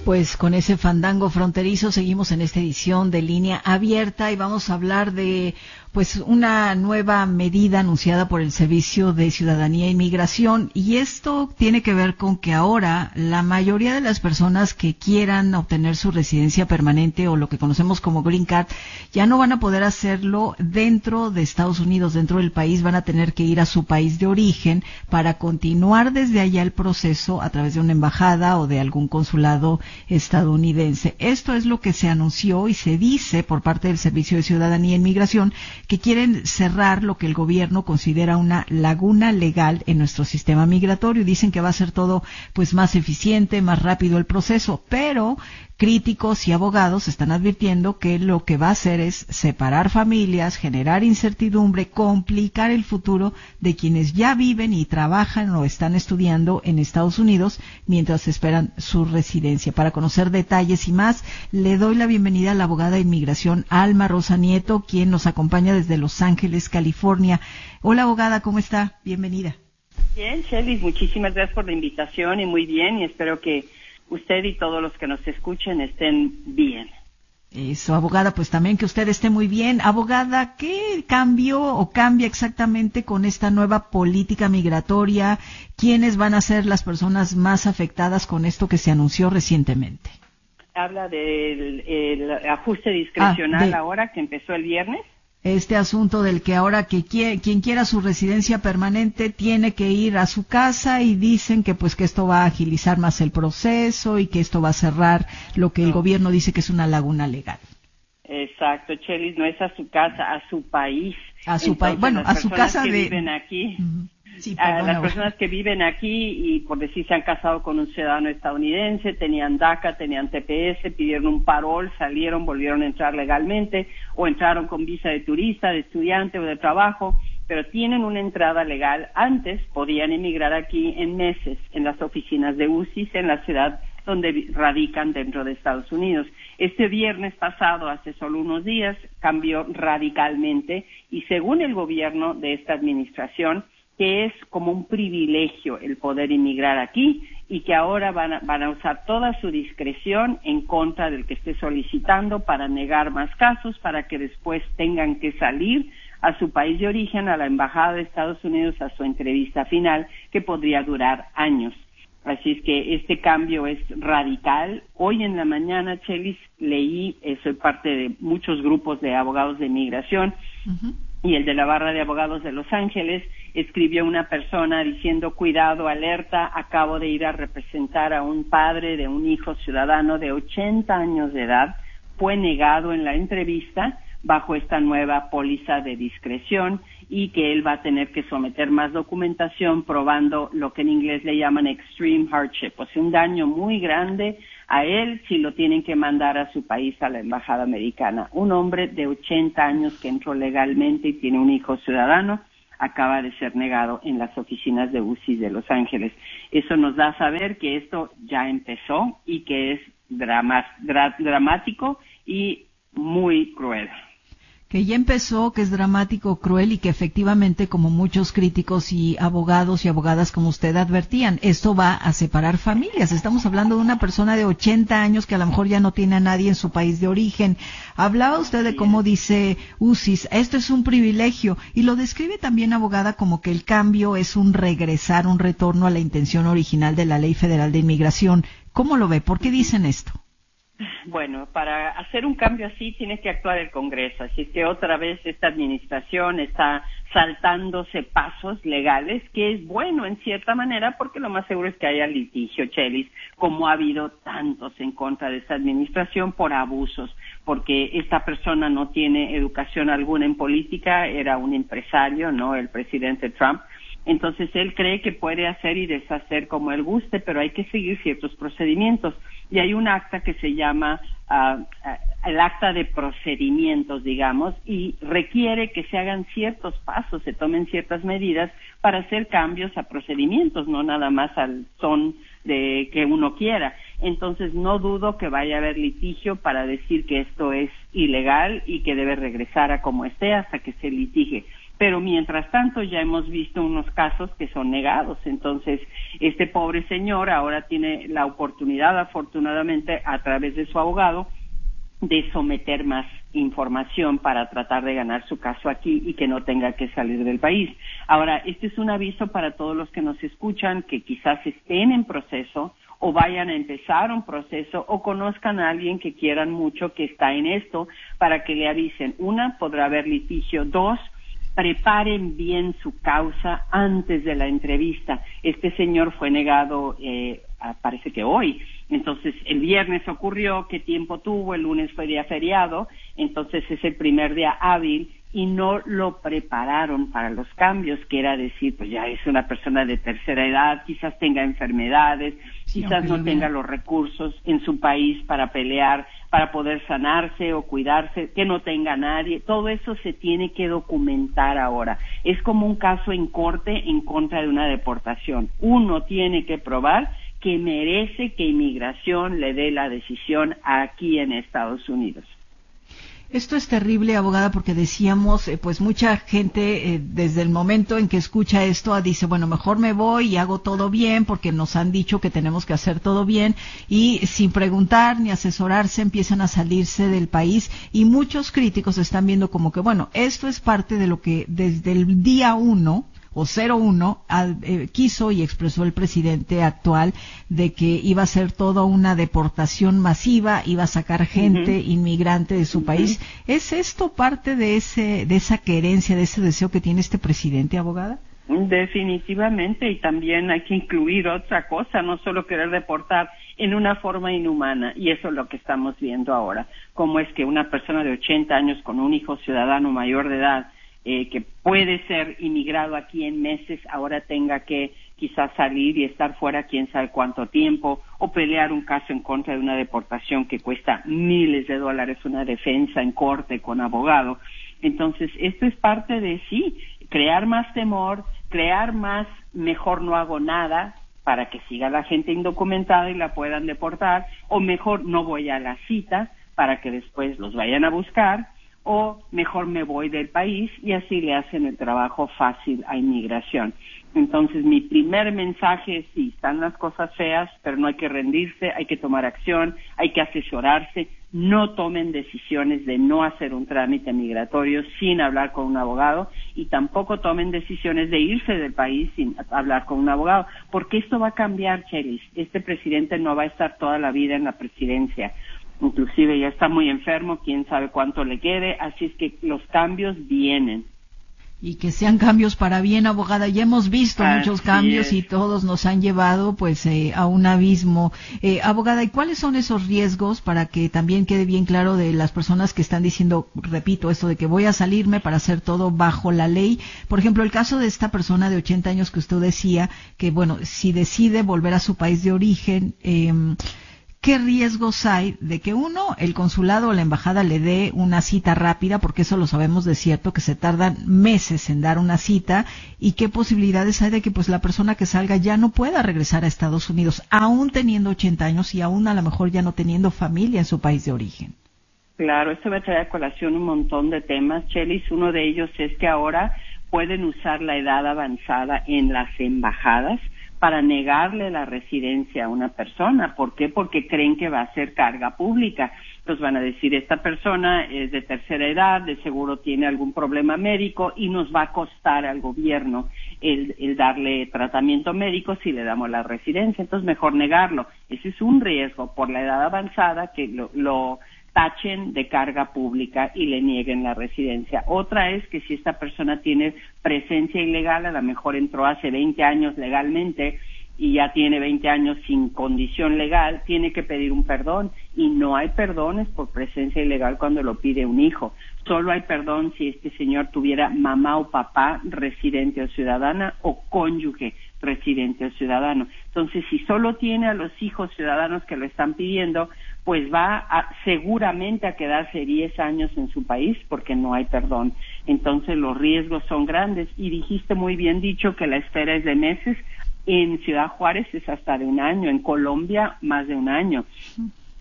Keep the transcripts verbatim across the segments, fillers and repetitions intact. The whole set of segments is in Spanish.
Pues con ese fandango fronterizo seguimos en esta edición de Línea Abierta y vamos a hablar de pues una nueva medida anunciada por el Servicio de Ciudadanía e Inmigración, y esto tiene que ver con que ahora la mayoría de las personas que quieran obtener su residencia permanente o lo que conocemos como Green Card ya no van a poder hacerlo dentro de Estados Unidos, dentro del país, van a tener que ir a su país de origen para continuar desde allá el proceso a través de una embajada o de algún consulado estadounidense. Esto es lo que se anunció y se dice por parte del Servicio de Ciudadanía e Inmigración, que quieren cerrar lo que el gobierno considera una laguna legal en nuestro sistema migratorio. Dicen que va a ser todo pues más eficiente, más rápido el proceso, pero críticos y abogados están advirtiendo que lo que va a hacer es separar familias, generar incertidumbre, complicar el futuro de quienes ya viven y trabajan o están estudiando en Estados Unidos mientras esperan su residencia. Para conocer detalles y más, le doy la bienvenida a la abogada de inmigración Alma Rosa Nieto, quien nos acompaña desde Los Ángeles, California. Hola, abogada, ¿cómo está? Bienvenida. Bien, Shelly, muchísimas gracias por la invitación y muy bien, y espero que usted y todos los que nos escuchen estén bien. Eso, abogada, pues también que usted esté muy bien. Abogada, ¿qué cambió o cambia exactamente con esta nueva política migratoria? ¿Quiénes van a ser las personas más afectadas con esto que se anunció recientemente? Habla del el ajuste discrecional ah, de... ahora que empezó el viernes. Este asunto del que ahora que quie, quien quiera su residencia permanente tiene que ir a su casa, y dicen que pues que esto va a agilizar más el proceso y que esto va a cerrar lo que no. el gobierno dice que es una laguna legal. Exacto, Chelis, no es a su casa, a su país. A su país, bueno, a su casa que de... viven aquí. Uh-huh. Sí, a las personas que viven aquí y por decir se han casado con un ciudadano estadounidense, tenían DACA, tenían T P S, pidieron un parol, salieron, volvieron a entrar legalmente o entraron con visa de turista, de estudiante o de trabajo, pero tienen una entrada legal. Antes podían emigrar aquí en meses en las oficinas de U C I S en la ciudad donde radican dentro de Estados Unidos. Este viernes pasado, hace solo unos días, cambió radicalmente y según el gobierno de esta administración, que es como un privilegio el poder inmigrar aquí y que ahora van a, van a usar toda su discreción en contra del que esté solicitando para negar más casos, para que después tengan que salir a su país de origen, a la embajada de Estados Unidos, a su entrevista final, que podría durar años. Así es que este cambio es radical. Hoy en la mañana, Chelis, leí, eh, soy parte de muchos grupos de abogados de inmigración, uh-huh. y el de la barra de abogados de Los Ángeles, escribió una persona diciendo, cuidado, alerta, acabo de ir a representar a un padre de un hijo ciudadano de ochenta años de edad, fue negado en la entrevista bajo esta nueva póliza de discreción y que él va a tener que someter más documentación probando lo que en inglés le llaman extreme hardship, o sea, un daño muy grande a él si lo tienen que mandar a su país, a la embajada americana. Un hombre de ochenta años que entró legalmente y tiene un hijo ciudadano, acaba de ser negado en las oficinas de U C I S de Los Ángeles. Eso nos da a saber que esto ya empezó y que es drama, dra, dramático y muy cruel. Que ya empezó, que es dramático, cruel y que efectivamente, como muchos críticos y abogados y abogadas como usted advertían, esto va a separar familias. Estamos hablando de una persona de ochenta años que a lo mejor ya no tiene a nadie en su país de origen. Hablaba usted de cómo dice U C I S, esto es un privilegio, y lo describe también, abogada, como que el cambio es un regresar, un retorno a la intención original de la Ley Federal de Inmigración. ¿Cómo lo ve? ¿Por qué dicen esto? Bueno, para hacer un cambio así tiene que actuar el Congreso, así que otra vez esta administración está saltándose pasos legales, que es bueno en cierta manera porque lo más seguro es que haya litigio, Chelis, como ha habido tantos en contra de esta administración por abusos, porque esta persona no tiene educación alguna en política, era un empresario, ¿no?, el presidente Trump. Entonces él cree que puede hacer y deshacer como él guste, pero hay que seguir ciertos procedimientos. Y hay un acta que se llama uh, uh, el acta de procedimientos, digamos, y requiere que se hagan ciertos pasos, se tomen ciertas medidas para hacer cambios a procedimientos, no nada más al son de que uno quiera. Entonces no dudo que vaya a haber litigio para decir que esto es ilegal y que debe regresar a como esté hasta que se litigue. pero mientras tanto ya hemos visto unos casos que son negados. Entonces, este pobre señor ahora tiene la oportunidad, afortunadamente, a través de su abogado, de someter más información para tratar de ganar su caso aquí y que no tenga que salir del país. Ahora, este es un aviso para todos los que nos escuchan que quizás estén en proceso o vayan a empezar un proceso o conozcan a alguien que quieran mucho que está en esto para que le avisen. Una, podrá haber litigio. Dos, preparen bien su causa antes de la entrevista. Este señor fue negado, eh, parece que hoy. Entonces, el viernes ocurrió, ¿qué tiempo tuvo? El lunes fue día feriado, entonces es el primer día hábil y no lo prepararon para los cambios, que era decir, pues ya es una persona de tercera edad, quizás tenga enfermedades, sí, quizás no tenga los recursos en su país para pelear, para poder sanarse o cuidarse, que no tenga nadie. Todo eso se tiene que documentar ahora. Es como un caso en corte en contra de una deportación. Uno tiene que probar que merece que inmigración le dé la decisión aquí en Estados Unidos. Esto es terrible, abogada, porque decíamos, eh, pues mucha gente eh, desde el momento en que escucha esto dice, bueno, mejor me voy y hago todo bien porque nos han dicho que tenemos que hacer todo bien, y sin preguntar ni asesorarse empiezan a salirse del país, y muchos críticos están viendo como que, bueno, esto es parte de lo que desde el día uno o cero uno eh, quiso y expresó el presidente actual, de que iba a ser toda una deportación masiva, iba a sacar gente uh-huh. inmigrante de su uh-huh. país. ¿Es esto parte de ese de esa querencia, de ese deseo que tiene este presidente, abogada? Definitivamente, y también hay que incluir otra cosa, no solo querer deportar en una forma inhumana, y eso es lo que estamos viendo ahora. Cómo es que una persona de ochenta años con un hijo ciudadano mayor de edad, Eh, que puede ser inmigrado aquí en meses, ahora tenga que quizás salir y estar fuera quién sabe cuánto tiempo, o pelear un caso en contra de una deportación que cuesta miles de dólares, una defensa en corte con abogado. Entonces, esto es parte de, sí, crear más temor, crear más mejor no hago nada para que siga la gente indocumentada y la puedan deportar, o mejor no voy a la cita para que después los vayan a buscar, o mejor me voy del país, y así le hacen el trabajo fácil a inmigración. Entonces, mi primer mensaje es, sí, están las cosas feas, pero no hay que rendirse, hay que tomar acción, hay que asesorarse, no tomen decisiones de no hacer un trámite migratorio sin hablar con un abogado, y tampoco tomen decisiones de irse del país sin hablar con un abogado, porque esto va a cambiar, Chelis. Este presidente no va a estar toda la vida en la presidencia. Inclusive ya está muy enfermo, quién sabe cuánto le quede, así es que los cambios vienen. Y que sean cambios para bien, abogada. Ya hemos visto así muchos cambios es. Y todos nos han llevado pues eh, a un abismo. Eh, abogada, ¿y cuáles son esos riesgos para que también quede bien claro de las personas que están diciendo, repito, esto de que voy a salirme para hacer todo bajo la ley? Por ejemplo, el caso de esta persona de ochenta años que usted decía, que bueno, si decide volver a su país de origen, eh, ¿qué riesgos hay de que uno, el consulado o la embajada le dé una cita rápida, porque eso lo sabemos de cierto, que se tardan meses en dar una cita, y qué posibilidades hay de que pues la persona que salga ya no pueda regresar a Estados Unidos, aún teniendo ochenta años y aún a lo mejor ya no teniendo familia en su país de origen? Claro, esto va a traer a colación un montón de temas, Chelis. Uno de ellos es que ahora pueden usar la edad avanzada en las embajadas para negarle la residencia a una persona. ¿Por qué? Porque creen que va a ser carga pública. Entonces van a decir, esta persona es de tercera edad, de seguro tiene algún problema médico y nos va a costar al gobierno el, el darle tratamiento médico si le damos la residencia. Entonces mejor negarlo. Ese es un riesgo por la edad avanzada, que lo, lo tachen de carga pública y le nieguen la residencia. Otra es que si esta persona tiene presencia ilegal, a lo mejor entró hace veinte años legalmente y ya tiene veinte años sin condición legal, tiene que pedir un perdón, y no hay perdones por presencia ilegal cuando lo pide un hijo. Solo hay perdón si este señor tuviera mamá o papá residente o ciudadana, o cónyuge residente o ciudadano. Entonces, si solo tiene a los hijos ciudadanos que lo están pidiendo, pues va a, seguramente a quedarse diez años en su país porque no hay perdón. Entonces los riesgos son grandes, y dijiste muy bien dicho que la espera es de meses. En Ciudad Juárez es hasta de un año, en Colombia más de un año.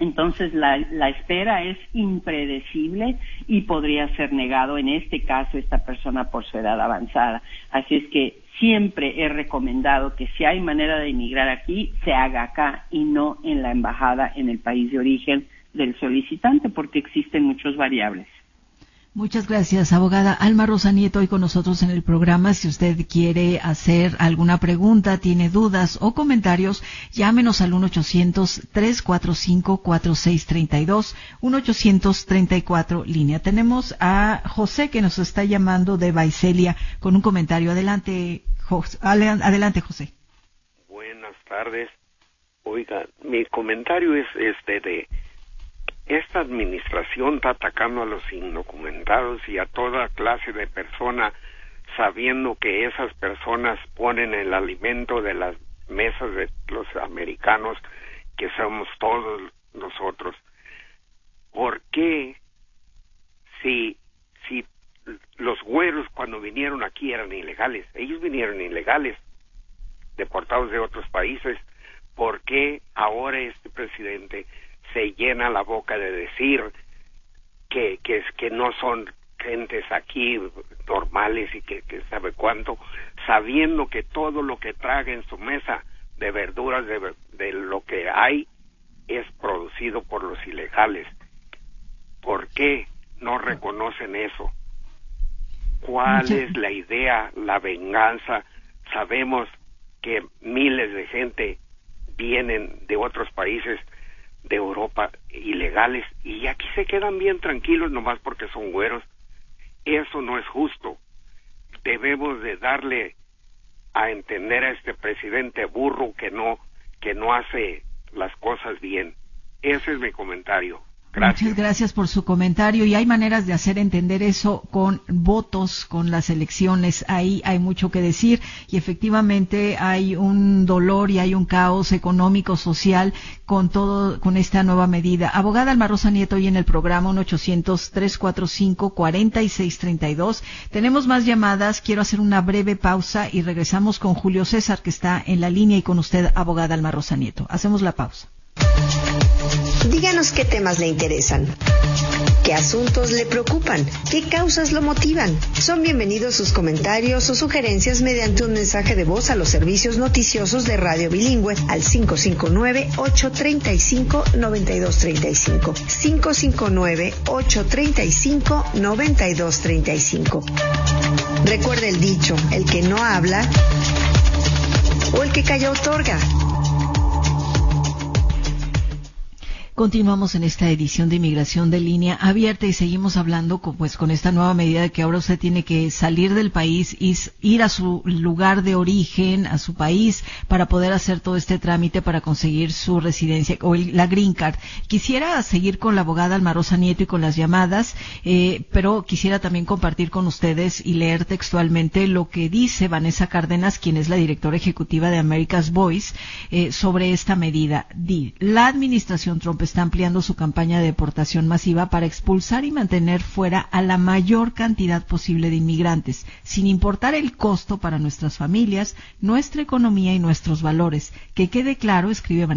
Entonces la, la espera es impredecible y podría ser negado en este caso esta persona por su edad avanzada. Así es que siempre he recomendado que si hay manera de inmigrar aquí, se haga acá y no en la embajada en el país de origen del solicitante, porque existen muchas variables. Muchas gracias, abogada Alma Rosa Nieto, hoy con nosotros en el programa. Si usted quiere hacer alguna pregunta, tiene dudas o comentarios, llámenos al uno ochocientos, tres cuatro cinco, cuatro seis tres dos, uno ochocientos treinta y cuatro línea. Tenemos a José que nos está llamando de Vaiselia con un comentario. Adelante, José. Adelante, José. Buenas tardes. Oiga, mi comentario es este de... Esta administración está atacando a los indocumentados y a toda clase de persona, sabiendo que esas personas ponen el alimento de las mesas de los americanos, que somos todos nosotros. ¿Por qué si, si los güeros cuando vinieron aquí eran ilegales? Ellos vinieron ilegales, deportados de otros países. ¿Por qué ahora este presidente se llena la boca de decir que que, que no son gentes aquí normales y que, que sabe cuánto, sabiendo que todo lo que traga en su mesa de verduras, de, de lo que hay, es producido por los ilegales? ¿Por qué no reconocen eso? ¿Cuál Muchas... es la idea, la venganza? Sabemos que miles de gente vienen de otros países de Europa ilegales y aquí se quedan bien tranquilos nomás porque son güeros. Eso no es justo. Debemos de darle a entender a este presidente burro que no que no hace las cosas bien. Ese es mi comentario. Gracias. Muchas gracias por su comentario, y hay maneras de hacer entender eso con votos, con las elecciones. Ahí hay mucho que decir, y efectivamente hay un dolor y hay un caos económico, social con todo, con esta nueva medida. Abogada Alma Rosa Nieto, hoy en el programa uno ochocientos, tres cuatro cinco, cuatro seis tres dos. Tenemos más llamadas, quiero hacer una breve pausa y regresamos con Julio César, que está en la línea, y con usted, abogada Alma Rosa Nieto. Hacemos la pausa. Díganos qué temas le interesan, qué asuntos le preocupan, qué causas lo motivan. Son bienvenidos sus comentarios o sugerencias mediante un mensaje de voz a los servicios noticiosos de Radio Bilingüe al cinco cinco nueve, ocho tres cinco, nueve dos tres cinco, cinco cinco nueve, ocho tres cinco, nueve dos tres cinco. Recuerde el dicho, el que no habla o el que calla otorga. Continuamos en esta edición de Inmigración de Línea Abierta y seguimos hablando con, pues, con esta nueva medida de que ahora usted tiene que salir del país y ir a su lugar de origen, a su país, para poder hacer todo este trámite para conseguir su residencia o el, la Green Card. Quisiera seguir con la abogada Alma Rosa Nieto y con las llamadas, eh, pero quisiera también compartir con ustedes y leer textualmente lo que dice Vanessa Cárdenas, quien es la directora ejecutiva de America's Voice, eh, sobre esta medida. Di, la administración Trump está ampliando su campaña de deportación masiva para expulsar y mantener fuera a la mayor cantidad posible de inmigrantes, sin importar el costo para nuestras familias, nuestra economía y nuestros valores. Que quede claro, escribe Vanessa